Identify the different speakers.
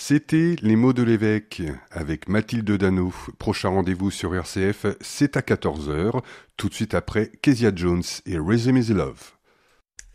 Speaker 1: C'était Les mots de l'évêque avec Mathilde Dano. Prochain rendez-vous sur RCF, c'est à 14 heures, tout de suite après Kezia Jones et Rhythm is Love.